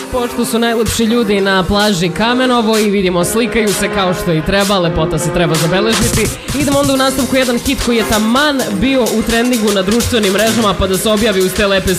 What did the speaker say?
Pošto su najlepši ljudi na plaži Kamenovo i vidimo slikaju se kao što i treba, lepota se treba zabeležiti. Idemo onda u nastavku jedan hit koji je taman bio u trendingu na društvenim mrežama pa da se objavi uz te lepe